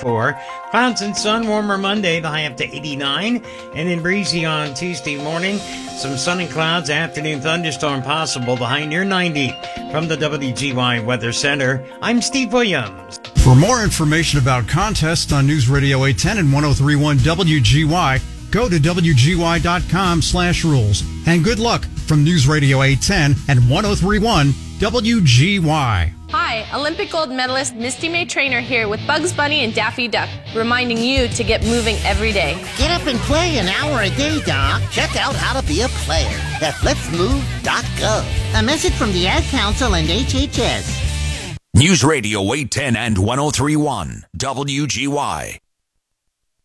84. Clouds and sun, warmer Monday, the high up to 89. And then breezy on Tuesday morning. Some sun and clouds, afternoon thunderstorm possible, the high near 90. From the WGY Weather Center, I'm Steve Williams. For more information about contests on News Radio 810 and 103.1 WGY, go to WGY.com/rules. And good luck from News Radio 810 and 103.1 WGY. Hi, Olympic gold medalist Misty May Trainer here with Bugs Bunny and Daffy Duck, reminding you to get moving every day. Get up and play an hour a day, Doc. Check out how to be a player at letsmove.gov. A message from the Ad Council and HHS. News Radio 810 and 103.1 WGY.